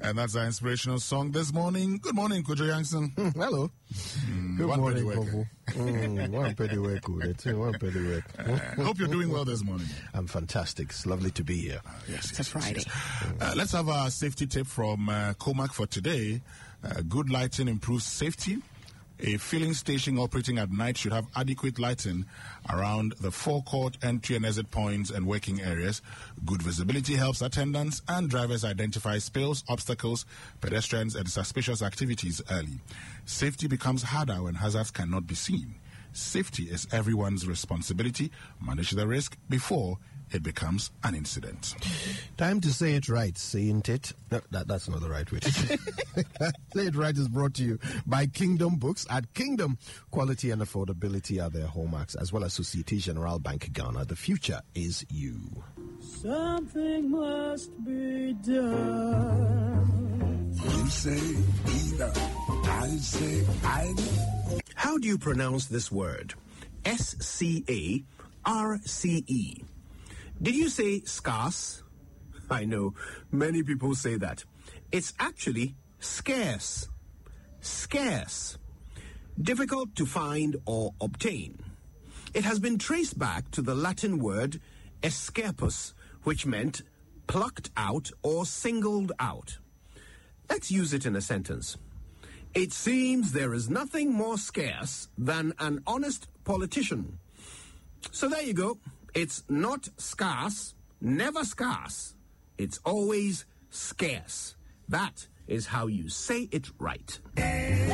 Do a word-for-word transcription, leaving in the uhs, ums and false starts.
And that's our inspirational song this morning. Good morning, Kojo Youngson. Hello. Mm, Good one morning, penny Bobo. Mm, one penny work, good. One penny work. Uh, hope you're doing well this morning. I'm fantastic. It's lovely to be here. Uh, yes, It's yes, a Friday. Yes, yes. Uh, let's have our safety tip from uh, Comac for today. Uh, good lighting improves safety. A filling station operating at night should have adequate lighting around the forecourt, entry and exit points and working areas. Good visibility helps attendants and drivers identify spills, obstacles, pedestrians and suspicious activities early. Safety becomes harder when hazards cannot be seen. Safety is everyone's responsibility. Manage the risk before it becomes an incident. Time to say it right, saying it. No, that, that's not the right way to say it. Say It Right is brought to you by Kingdom Books. At Kingdom, quality and affordability are their hallmarks, as well as Societe Generale Bank Ghana. The future is you. Something must be done. You say either. I say either. How do you pronounce this word? S C A R C E. Did you say scarce? I know, many people say that. It's actually scarce. Scarce. Difficult to find or obtain. It has been traced back to the Latin word escarpus, which meant plucked out or singled out. Let's use it in a sentence. It seems there is nothing more scarce than an honest politician. So there you go. It's not scarce, never scarce. It's always scarce. That is how you say it right.